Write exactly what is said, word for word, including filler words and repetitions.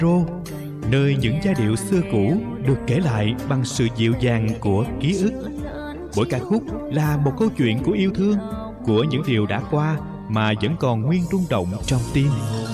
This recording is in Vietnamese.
Retro, nơi những giai điệu xưa cũ được kể lại bằng sự dịu dàng của ký ức. Mỗi ca khúc là một câu chuyện của yêu thương, của những điều đã qua mà vẫn còn nguyên rung động trong tim.